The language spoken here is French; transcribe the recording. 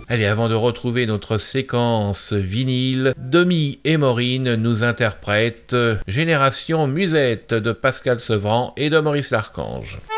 Allez, avant de retrouver notre séquence vinyle, Domi et Maureen nous interprètent Génération Musette de Pascal Sevran et de Maurice Larchange.